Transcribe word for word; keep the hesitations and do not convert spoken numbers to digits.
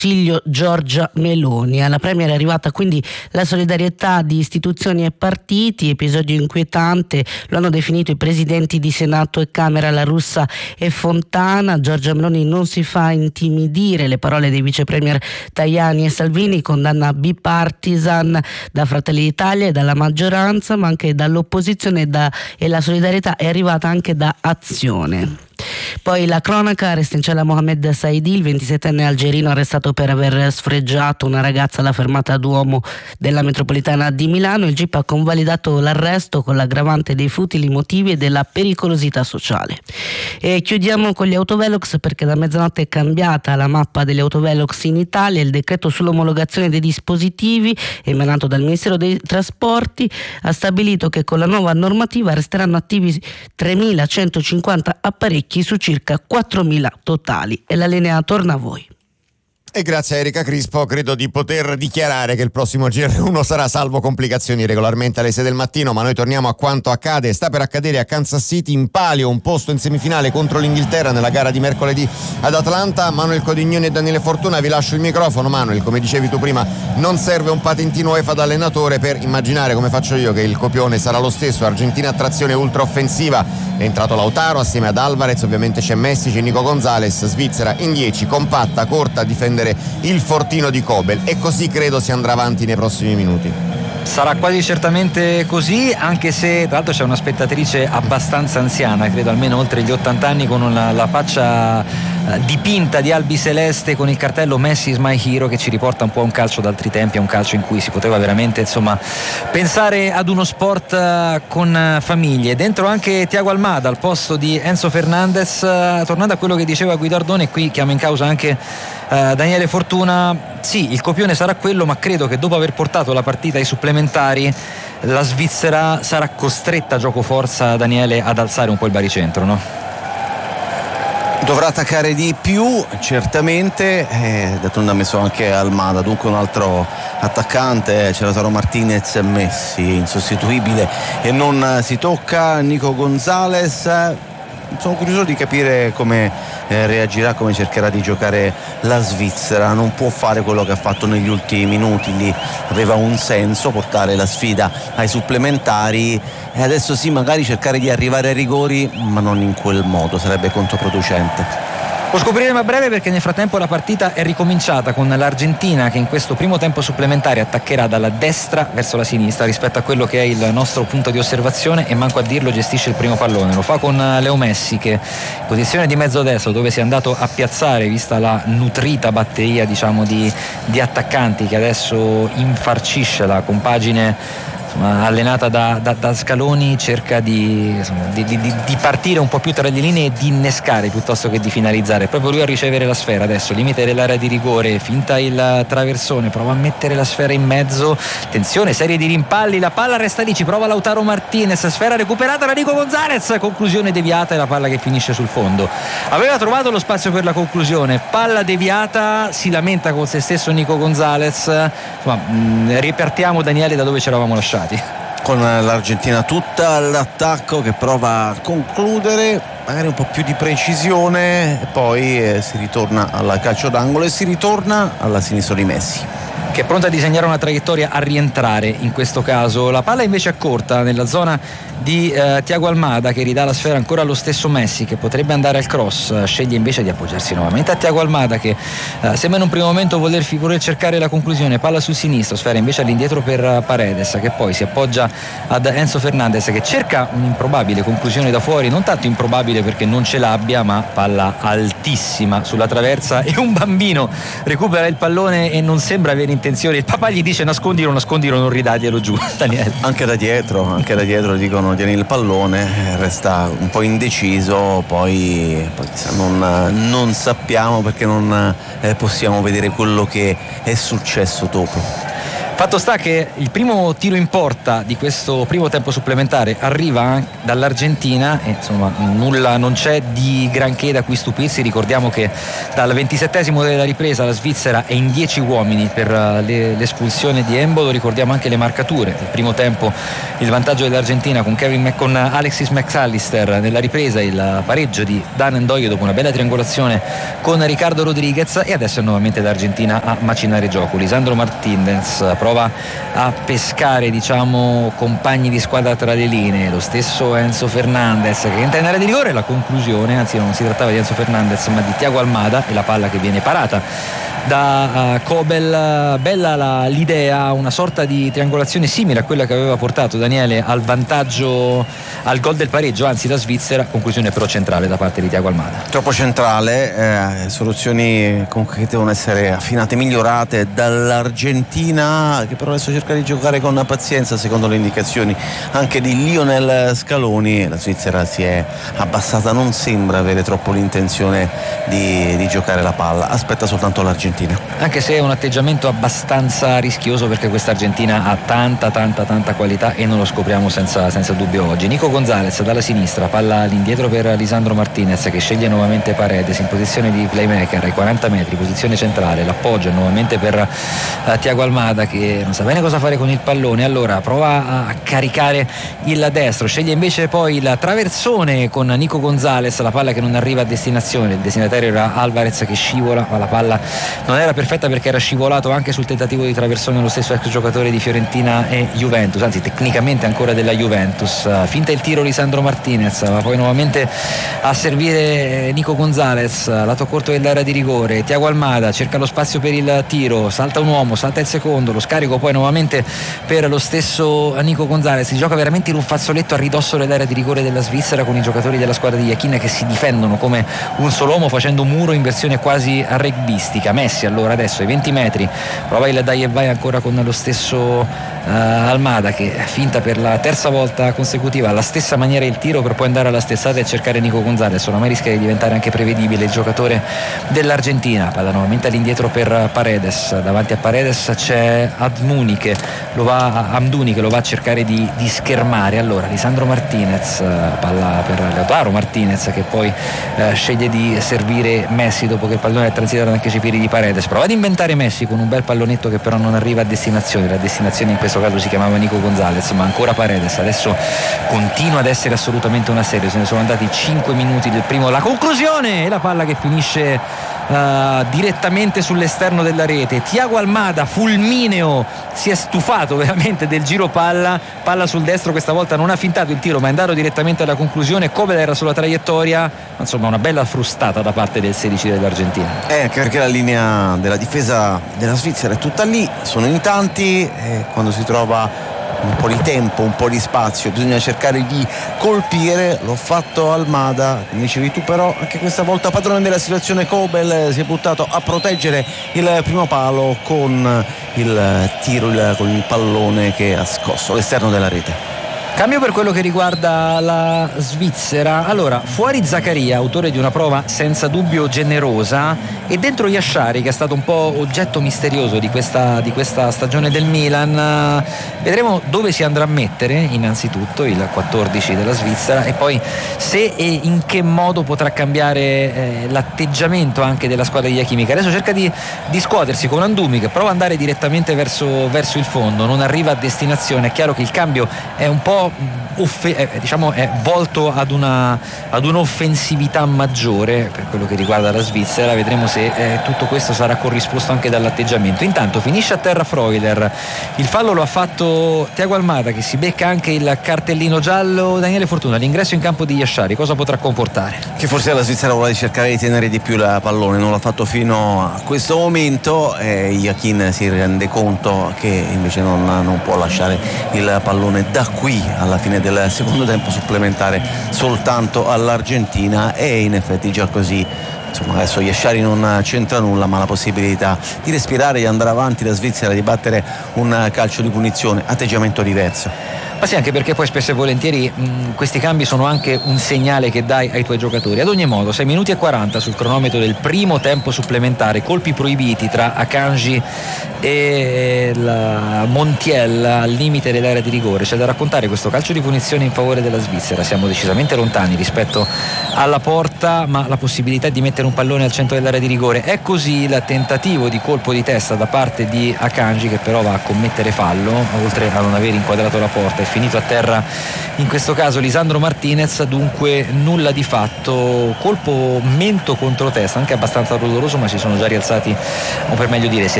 Consiglio Giorgia Meloni. Alla Premier è arrivata quindi la solidarietà di istituzioni e partiti. Episodio inquietante, lo hanno definito i presidenti di Senato e Camera La Russa e Fontana. Giorgia Meloni non si fa intimidire, le parole dei vice premier Tajani e Salvini, condanna bipartisan da Fratelli d'Italia e dalla maggioranza, ma anche dall'opposizione, e, da, e la solidarietà è arrivata anche da Azione. Poi la cronaca, resta in cella Mohamed Saidi, il ventisettenne algerino arrestato per aver sfregiato una ragazza alla fermata Duomo della metropolitana di Milano. Il G I P ha convalidato l'arresto con l'aggravante dei futili motivi e della pericolosità sociale. E chiudiamo con gli autovelox, perché da mezzanotte è cambiata la mappa degli autovelox in Italia. Il decreto sull'omologazione dei dispositivi emanato dal Ministero dei Trasporti ha stabilito che con la nuova normativa resteranno attivi tremilacentocinquanta apparecchi su circa quattromila totali. E la linea torna a voi. E grazie a Erika Crispo credo di poter dichiarare che il prossimo G R uno sarà salvo complicazioni regolarmente alle sei del mattino, ma noi torniamo a quanto accade. Sta per accadere a Kansas City, in palio un posto in semifinale contro l'Inghilterra nella gara di mercoledì ad Atlanta. Manuel Codignoni e Daniele Fortuna, vi lascio il microfono. Manuel, come dicevi tu prima, non serve un patentino UEFA da allenatore per immaginare, come faccio io, che il copione sarà lo stesso. Argentina a trazione ultra offensiva, è entrato Lautaro assieme ad Alvarez, ovviamente c'è Messi, c'è Nico Gonzalez. Svizzera in dieci, compatta, corta, a difendere il fortino di Kobel, e così credo si andrà avanti nei prossimi minuti. Sarà quasi certamente così, anche se tra l'altro c'è una spettatrice abbastanza anziana, credo almeno oltre gli ottanta anni, con la, la faccia eh, dipinta di albiceleste con il cartello Messi is my hero, che ci riporta un po' a un calcio d'altri tempi, a un calcio in cui si poteva veramente, insomma, pensare ad uno sport eh, con famiglie. Dentro anche Thiago Almada al posto di Enzo Fernandez. Eh, tornando a quello che diceva Guidardone, qui chiamo in causa anche eh, Daniele Fortuna. Sì, il copione sarà quello, ma credo che dopo aver portato la partita ai supplementari la Svizzera sarà costretta, gioco forza, Daniele, ad alzare un po' il baricentro, no? Dovrà attaccare di più, certamente. eh, d'altronde ha messo anche Almada, dunque un altro attaccante. C'è Lautaro Martinez, Messi insostituibile e non si tocca. Nico Gonzalez, sono curioso di capire come eh, reagirà, come cercherà di giocare la Svizzera. Non può fare quello che ha fatto negli ultimi minuti, lì aveva un senso portare la sfida ai supplementari, e adesso sì, magari cercare di arrivare ai rigori, ma non in quel modo, sarebbe controproducente. Lo scopriremo a breve, perché nel frattempo la partita è ricominciata con l'Argentina che in questo primo tempo supplementare attaccherà dalla destra verso la sinistra rispetto a quello che è il nostro punto di osservazione, e manco a dirlo gestisce il primo pallone. Lo fa con Leo Messi, che in posizione di mezzo destro, dove si è andato a piazzare vista la nutrita batteria, diciamo, di, di attaccanti che adesso infarcisce la compagine, insomma, allenata da, da, da Scaloni, cerca di, insomma, di, di, di partire un po' più tra le linee e di innescare piuttosto che di finalizzare. Proprio lui a ricevere la sfera adesso, limite dell'area di rigore, finta il traversone, prova a mettere la sfera in mezzo, attenzione, serie di rimpalli, la palla resta lì, ci prova Lautaro Martinez, sfera recuperata da Nico Gonzalez, conclusione deviata, e la palla che finisce sul fondo. Aveva trovato lo spazio per la conclusione, palla deviata, si lamenta con se stesso Nico Gonzalez. Insomma, mh, ripartiamo, Daniele, da dove ci eravamo lasciati, con l'Argentina tutta all'attacco, che prova a concludere, magari un po' più di precisione, e poi eh, si ritorna al calcio d'angolo e si ritorna alla sinistra di Messi, che è pronta a disegnare una traiettoria a rientrare in questo caso. La palla invece è corta nella zona di eh, Thiago Almada, che ridà la sfera ancora allo stesso Messi, che potrebbe andare al cross, sceglie invece di appoggiarsi nuovamente a Thiago Almada, che eh, sembra in un primo momento voler, voler cercare la conclusione. Palla sul sinistro, sfera invece all'indietro per Paredes, che poi si appoggia ad Enzo Fernandez, che cerca un'improbabile conclusione da fuori, non tanto improbabile perché non ce l'abbia, ma palla altissima sulla traversa, e un bambino recupera il pallone e non sembra avere intenzione. Il papà gli dice nascondilo, nascondilo, non ridaglielo giù. Daniele, anche da dietro, anche da dietro dicono tieni il pallone, resta un po' indeciso, poi, poi non, non sappiamo, perché non eh, possiamo vedere quello che è successo dopo. Fatto sta che il primo tiro in porta di questo primo tempo supplementare arriva dall'Argentina e insomma nulla, non c'è di granché da cui stupirsi. Ricordiamo che dal ventisettesimo della ripresa la Svizzera è in dieci uomini per le, l'espulsione di Embolo. Ricordiamo anche le marcature del primo tempo, il vantaggio dell'Argentina con, Kevin, con Alexis McAllister, nella ripresa il pareggio di Dan Ndoye dopo una bella triangolazione con Ricardo Rodriguez, e adesso è nuovamente l'Argentina a macinare gioco. Lisandro Martinez prova a pescare, diciamo, compagni di squadra tra le linee, lo stesso Enzo Fernandez che entra in area di rigore. La conclusione, anzi non si trattava di Enzo Fernandez ma di Thiago Almada, e la palla che viene parata da uh, Kobel. Bella la, l'idea, una sorta di triangolazione simile a quella che aveva portato Daniele al vantaggio, al gol del pareggio, anzi la Svizzera. Conclusione però centrale da parte di Thiago Almada, troppo centrale, eh, soluzioni comunque che devono essere affinate, migliorate dall'Argentina, che però adesso cerca di giocare con pazienza secondo le indicazioni anche di Lionel Scaloni. La Svizzera si è abbassata, non sembra avere troppo l'intenzione di, di giocare la palla, aspetta soltanto l'Argentina, anche se è un atteggiamento abbastanza rischioso perché questa Argentina ha tanta tanta tanta qualità e non lo scopriamo senza, senza dubbio oggi. Nico Gonzalez dalla sinistra, palla all'indietro per Lisandro Martinez che sceglie nuovamente Paredes in posizione di playmaker ai quaranta metri, posizione centrale, l'appoggio nuovamente per uh, Thiago Almada che non sa bene cosa fare con il pallone, allora prova a caricare il destro, sceglie invece poi il traversone con Nico Gonzalez, la palla che non arriva a destinazione, il destinatario era Alvarez che scivola, ma la palla non era perfetta perché era scivolato anche sul tentativo di traversone lo stesso ex giocatore di Fiorentina e Juventus, anzi tecnicamente ancora della Juventus. Finta il tiro Lisandro Martinez, ma poi nuovamente a servire Nico Gonzalez, lato corto dell'area di rigore. Thiago Almada cerca lo spazio per il tiro, salta un uomo, salta il secondo, lo scarico poi nuovamente per lo stesso Nico Gonzalez. Si gioca veramente in un fazzoletto a ridosso dell'area di rigore della Svizzera con i giocatori della squadra di Iachina che si difendono come un solo uomo facendo un muro in versione quasi rugbistica. Messi allora adesso ai venti metri prova il dai e vai ancora con lo stesso uh, Almada che finta per la terza volta consecutiva alla stessa maniera il tiro per poi andare alla stessata e cercare Nico Gonzalez. Ormai rischia di diventare anche prevedibile il giocatore dell'Argentina. Palla nuovamente all'indietro per Paredes, davanti a Paredes c'è Amdouni che lo va, Amdouni che lo va a cercare di, di schermare. Allora Lisandro Martinez, palla per Lautaro Martinez che poi uh, sceglie di servire Messi dopo che il pallone è transitato anche sui piedi di Paredes. Prova ad inventare Messi con un bel pallonetto che però non arriva a destinazione. La destinazione in questo caso si chiamava Nico Gonzalez, ma ancora Paredes adesso continua ad essere assolutamente una serie. Se ne sono andati cinque minuti del primo, la conclusione e la palla che finisce uh, direttamente sull'esterno della rete. Thiago Almada fulmineo, si è stufato veramente del giro palla, palla sul destro, questa volta non ha fintato il tiro ma è andato direttamente alla conclusione. Kobel era sulla traiettoria, insomma una bella frustata da parte del sedici dell'Argentina. Eh, anche perché la linea della difesa della Svizzera è tutta lì, sono in tanti e quando si trova un po' di tempo, un po' di spazio bisogna cercare di colpire. L'ho fatto Almada, come dicevi tu, però anche questa volta padrone della situazione Kobel si è buttato a proteggere il primo palo con il tiro, il, con il pallone che ha scosso all'esterno della rete. Cambio per quello che riguarda la Svizzera. Allora, fuori Zaccaria, autore di una prova senza dubbio generosa, e dentro Yashari, che è stato un po' oggetto misterioso di questa, di questa stagione del Milan. Vedremo dove si andrà a mettere innanzitutto il quattordici della Svizzera e poi se e in che modo potrà cambiare eh, l'atteggiamento anche della squadra di Iachimica. Adesso cerca di, di scuotersi con Andumi che prova ad andare direttamente verso, verso il fondo, non arriva a destinazione. È chiaro che il cambio è un po' Offe- eh, diciamo è volto ad una ad un'offensività maggiore per quello che riguarda la Svizzera. Vedremo se eh, tutto questo sarà corrisposto anche dall'atteggiamento. Intanto finisce a terra Freuler, il fallo lo ha fatto Thiago Almada che si becca anche il cartellino giallo. Daniele Fortuna, l'ingresso in campo di Yashari cosa potrà comportare? Che forse la Svizzera vuole cercare di tenere di più il pallone, non l'ha fatto fino a questo momento e Iachin si rende conto che invece non, non può lasciare il pallone da qui alla fine del secondo tempo supplementare soltanto all'Argentina, e in effetti già così insomma adesso Yeshari non c'entra nulla, ma la possibilità di respirare, di andare avanti, la Svizzera di battere un calcio di punizione, atteggiamento diverso. Ma sì, anche perché poi spesso e volentieri mh, questi cambi sono anche un segnale che dai ai tuoi giocatori. Ad ogni modo, sei minuti e quaranta sul cronometro del primo tempo supplementare, colpi proibiti tra Akanji e la Montiel al limite dell'area di rigore. C'è da raccontare questo calcio di punizione in favore della Svizzera. Siamo decisamente lontani rispetto alla porta, ma la possibilità di mettere un pallone al centro dell'area di rigore è così. Il tentativo di colpo di testa da parte di Akanji, che però va a commettere fallo, oltre a non aver inquadrato la porta, è finito a terra in questo caso Lisandro Martinez. Dunque nulla di fatto, colpo mento contro testa, anche abbastanza doloroso, ma si sono già rialzati, o per meglio dire si